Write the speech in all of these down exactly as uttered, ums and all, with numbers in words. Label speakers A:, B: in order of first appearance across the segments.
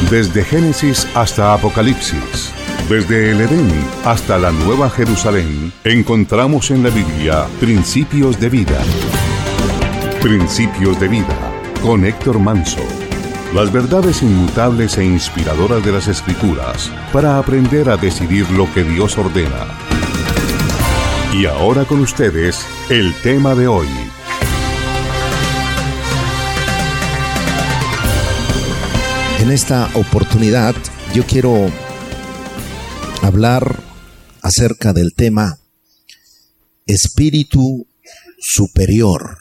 A: Desde Génesis hasta Apocalipsis, desde el Edén hasta la Nueva Jerusalén, encontramos en la Biblia principios de vida. Principios de vida, con Héctor Manso. Las verdades inmutables e inspiradoras de las Escrituras para aprender a decidir lo que Dios ordena. Y ahora con ustedes, el tema de hoy.
B: En esta oportunidad yo quiero hablar acerca del tema espíritu superior.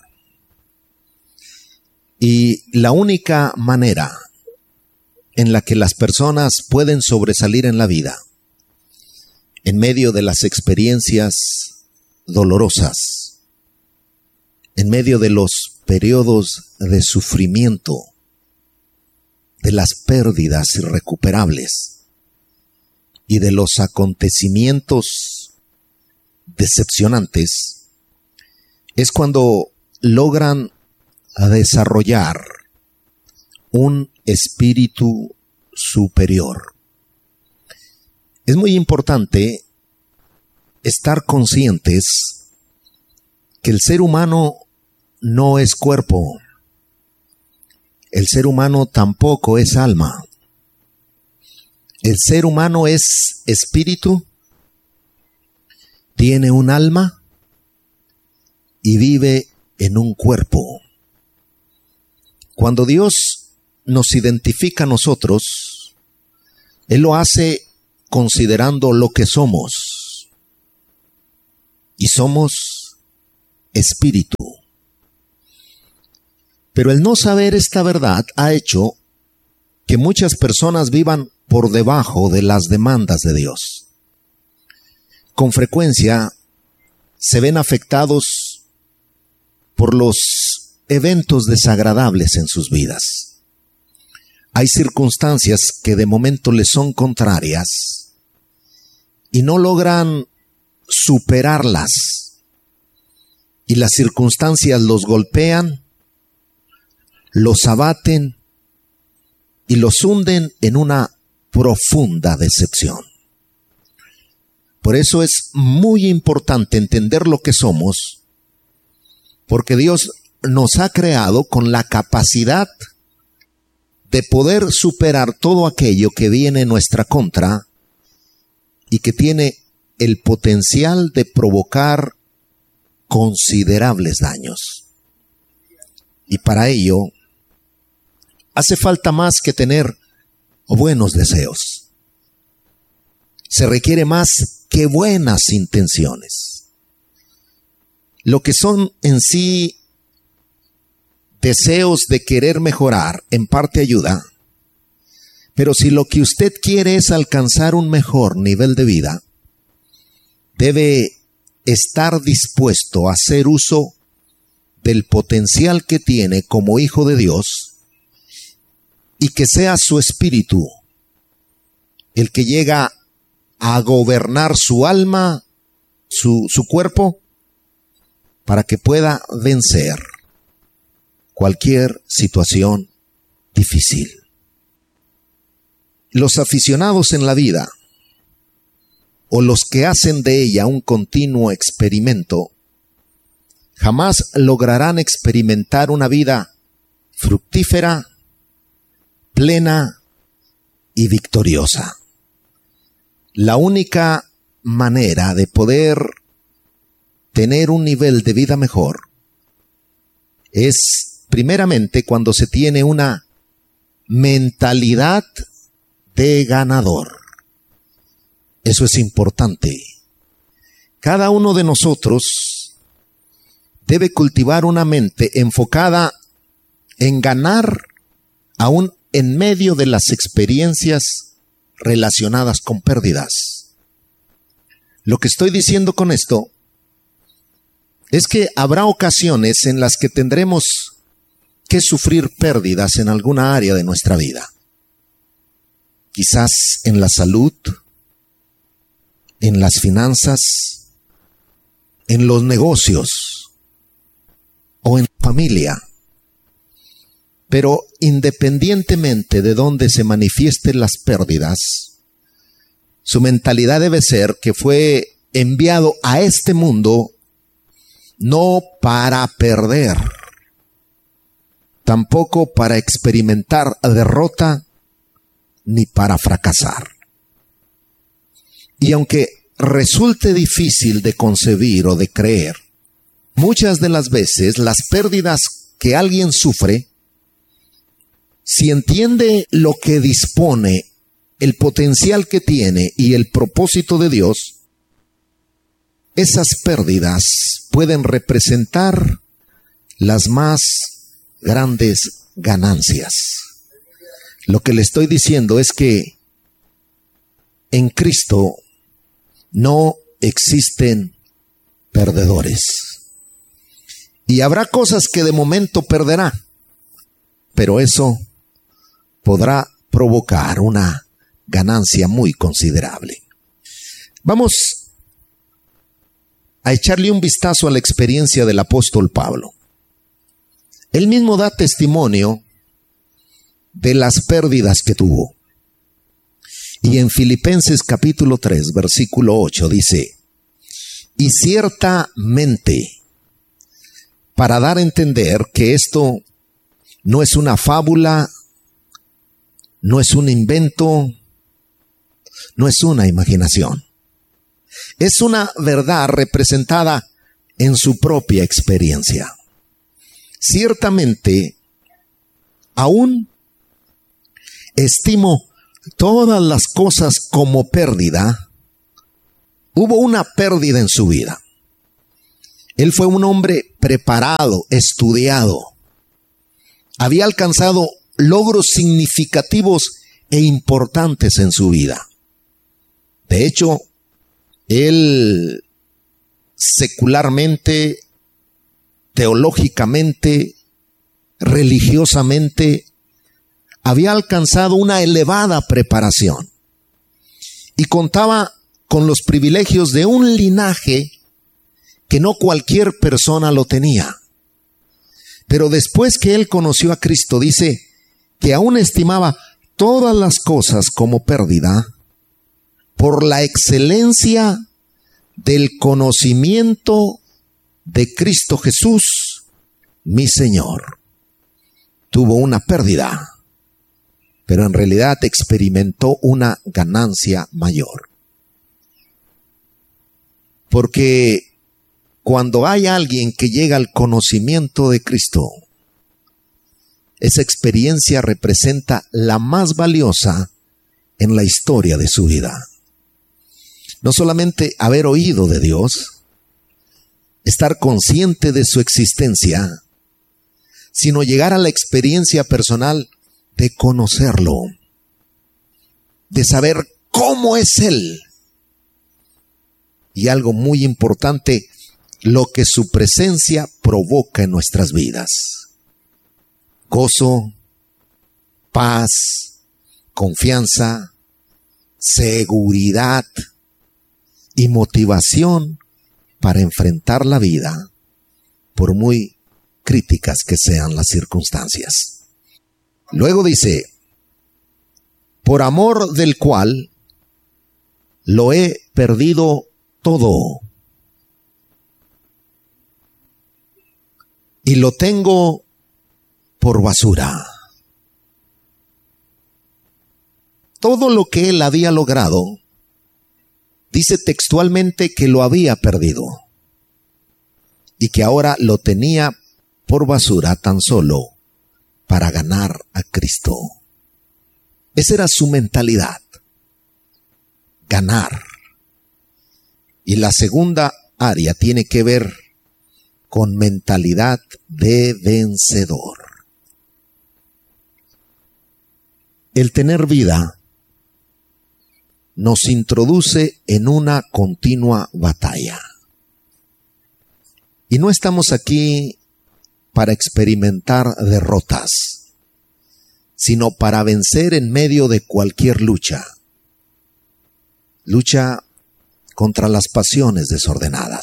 B: Y la única manera en la que las personas pueden sobresalir en la vida, en medio de las experiencias dolorosas, en medio de los periodos de sufrimiento, de las pérdidas irrecuperables y de los acontecimientos decepcionantes, es cuando logran desarrollar un espíritu superior. Es muy importante estar conscientes que el ser humano no es cuerpo. El ser humano tampoco es alma. El ser humano es espíritu, tiene un alma y vive en un cuerpo. Cuando Dios nos identifica a nosotros, Él lo hace considerando lo que somos. Y somos espíritu. Pero el no saber esta verdad ha hecho que muchas personas vivan por debajo de las demandas de Dios. Con frecuencia se ven afectados por los eventos desagradables en sus vidas. Hay circunstancias que de momento les son contrarias y no logran superarlas. Y las circunstancias los golpean, los abaten y los hunden en una profunda decepción. Por eso es muy importante entender lo que somos, porque Dios nos ha creado con la capacidad de poder superar todo aquello que viene en nuestra contra y que tiene el potencial de provocar considerables daños. Y para ello hace falta más que tener buenos deseos. Se requiere más que buenas intenciones. Lo que son en sí deseos de querer mejorar, en parte ayuda, pero si lo que usted quiere es alcanzar un mejor nivel de vida, debe estar dispuesto a hacer uso del potencial que tiene como hijo de Dios y que sea su espíritu el que llega a gobernar su alma, su, su cuerpo, para que pueda vencer cualquier situación difícil. Los aficionados en la vida, o los que hacen de ella un continuo experimento, jamás lograrán experimentar una vida fructífera, plena y victoriosa. La única manera de poder tener un nivel de vida mejor es primeramente cuando se tiene una mentalidad de ganador. Eso es importante. Cada uno de nosotros debe cultivar una mente enfocada en ganar aún en medio de las experiencias relacionadas con pérdidas. Lo que estoy diciendo con esto es que habrá ocasiones en las que tendremos que sufrir pérdidas en alguna área de nuestra vida. Quizás en la salud, en las finanzas, en los negocios o en familia. Pero independientemente de dónde se manifiesten las pérdidas, su mentalidad debe ser que fue enviado a este mundo no para perder, tampoco para experimentar derrota, ni para fracasar. Y aunque resulte difícil de concebir o de creer, muchas de las veces las pérdidas que alguien sufre, si entiende lo que dispone, el potencial que tiene y el propósito de Dios, esas pérdidas pueden representar las más grandes ganancias. Lo que le estoy diciendo es que en Cristo no existen perdedores. Y habrá cosas que de momento perderá, pero eso podrá provocar una ganancia muy considerable. Vamos a echarle un vistazo a la experiencia del apóstol Pablo. Él mismo da testimonio de las pérdidas que tuvo. Y en Filipenses capítulo tres, versículo ocho dice: y ciertamente, para dar a entender que esto no es una fábula, no es un invento, no es una imaginación. Es una verdad representada en su propia experiencia. Ciertamente, aún estimo todas las cosas como pérdida. Hubo una pérdida en su vida. Él fue un hombre preparado, estudiado. Había alcanzado logros significativos e importantes en su vida. De hecho, él secularmente, teológicamente, religiosamente, había alcanzado una elevada preparación y contaba con los privilegios de un linaje que no cualquier persona lo tenía. Pero después que él conoció a Cristo, dice que aún estimaba todas las cosas como pérdida por la excelencia del conocimiento de Cristo Jesús, mi Señor. Tuvo una pérdida, pero en realidad experimentó una ganancia mayor. Porque cuando hay alguien que llega al conocimiento de Cristo, esa experiencia representa la más valiosa en la historia de su vida. No solamente haber oído de Dios, estar consciente de su existencia, sino llegar a la experiencia personal de conocerlo, de saber cómo es Él. Y algo muy importante, lo que su presencia provoca en nuestras vidas. Gozo, paz, confianza, seguridad y motivación para enfrentar la vida, por muy críticas que sean las circunstancias. Luego dice, por amor del cual lo he perdido todo y lo tengo por basura. Todo lo que él había logrado, dice textualmente que lo había perdido y que ahora lo tenía por basura tan solo para ganar a Cristo. Esa era su mentalidad, ganar. Y la segunda área tiene que ver con mentalidad de vencedor. El tener vida nos introduce en una continua batalla. Y no estamos aquí para experimentar derrotas, sino para vencer en medio de cualquier lucha. Lucha contra las pasiones desordenadas.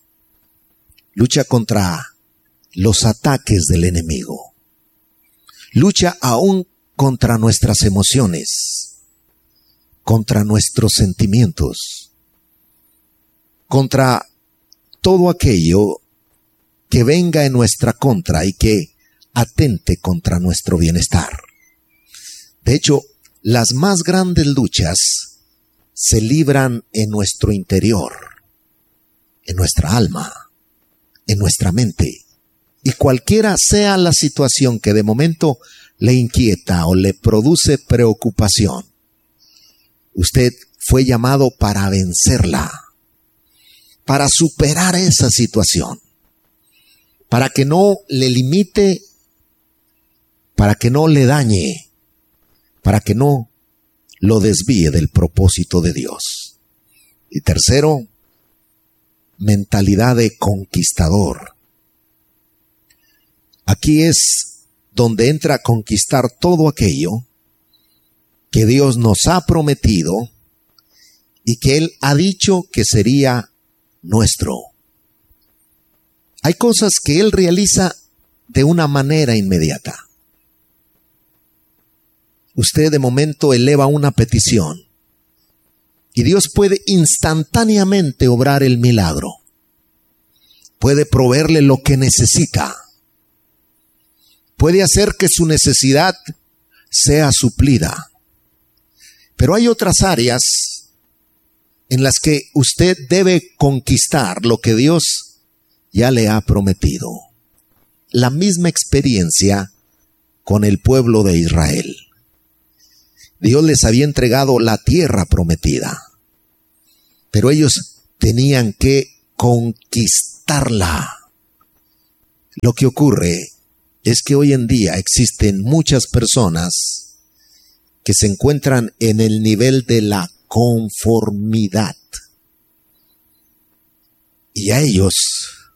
B: Lucha contra los ataques del enemigo. Lucha aún contra nuestras emociones, contra nuestros sentimientos, contra todo aquello que venga en nuestra contra y que atente contra nuestro bienestar. De hecho, las más grandes luchas se libran en nuestro interior, en nuestra alma, en nuestra mente. Y cualquiera sea la situación que de momento le inquieta o le produce preocupación, usted fue llamado para vencerla, para superar esa situación, para que no le limite, para que no le dañe, para que no lo desvíe del propósito de Dios. Y tercero, mentalidad de conquistador. Aquí es donde entra a conquistar todo aquello que Dios nos ha prometido y que Él ha dicho que sería nuestro. Hay cosas que Él realiza de una manera inmediata. Usted de momento eleva una petición y Dios puede instantáneamente obrar el milagro. Puede proveerle lo que necesita. Puede hacer que su necesidad sea suplida. Pero hay otras áreas en las que usted debe conquistar lo que Dios ya le ha prometido. La misma experiencia con el pueblo de Israel. Dios les había entregado la tierra prometida, pero ellos tenían que conquistarla. Lo que ocurre es que hoy en día existen muchas personas que se encuentran en el nivel de la conformidad. Y a ellos